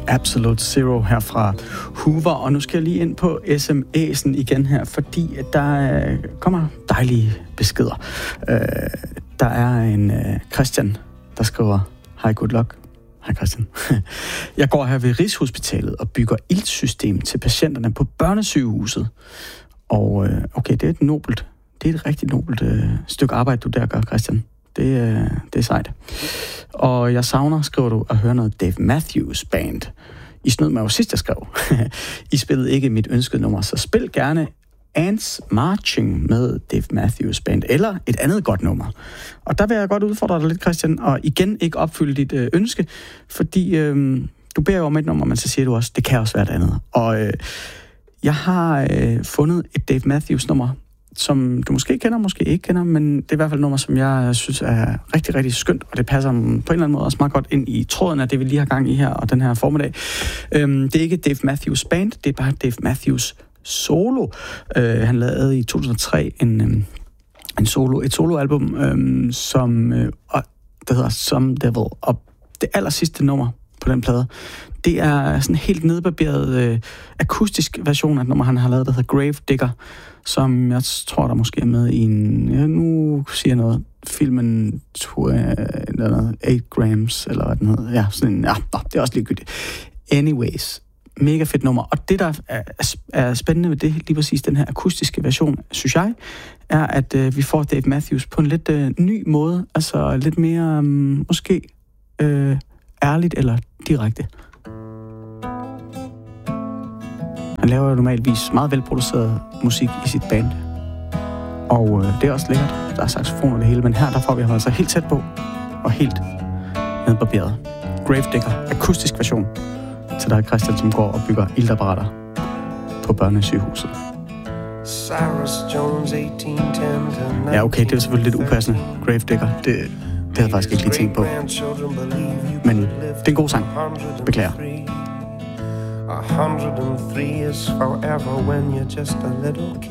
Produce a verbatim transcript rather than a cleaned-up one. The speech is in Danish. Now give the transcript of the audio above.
Absolute Zero her fra Hoover, og nu skal jeg lige ind på S M S'en igen her, fordi der kommer dejlige beskeder. Der er en Christian, der skriver: Hej, good luck. Hej Christian. Jeg går her ved Rigshospitalet og bygger iltsystem til patienterne på børnesygehuset. Og okay, det er et nobelt, det er et rigtig nobelt stykke arbejde, du der gør, Christian. Det, det er sejt. Og jeg savner, skriver du, at høre noget Dave Matthews Band. I snød mig jo sidst, jeg skrev. I spillede ikke mit ønskede nummer, så spil gerne Ants Marching med Dave Matthews Band, eller et andet godt nummer. Og der vil jeg godt udfordre dig lidt, Christian, og igen ikke opfylde dit øh, ønske, fordi øh, du beder jo om et nummer, men så siger du også, det kan også være et andet. Og øh, jeg har øh, fundet et Dave Matthews nummer, som du måske kender, måske ikke kender, men det er i hvert fald et nummer, som jeg synes er rigtig, rigtig skønt, og det passer på en eller anden måde også meget godt ind i tråden af det, vi lige har gang i her, og den her formiddag. Øhm, det er ikke Dave Matthews Band, det er bare Dave Matthews solo. Øh, han lavede i to tusind og tre en, øhm, en solo, et soloalbum, øhm, som øh, der hedder Some Devil, og det aller sidste nummer på den plade, det er sådan en helt nedbarberet øh, akustisk version af et nummer, han har lavet, der hedder Grave Digger, som jeg tror, der måske er med i en, ja, nu siger jeg noget, filmen otte grams, eller hvad den hedder. Ja, sådan en, ja, det er også ligegyldigt. Anyways, mega fedt nummer. Og det, der er, er spændende ved det, lige præcis den her akustiske version, synes jeg, er, at øh, vi får Dave Matthews på en lidt øh, ny måde, altså lidt mere, øh, måske, øh, ærligt eller direkte. Han laver jo normalvis meget velproduceret musik i sit band. Og øh, det er også lækkert. Der er saxofon og det hele, men her der får vi ham altså helt tæt på og helt nedbarberet. Gravedigger, akustisk version til dig, Christian, som går og bygger iltapparater på børnesygehuset. Ja, okay, det er selvfølgelig lidt upassende. Gravedigger, det, det havde jeg faktisk ikke lige tænkt på. Men det er en god sang. Beklager. A hundred and three is forever when you're just a little kid.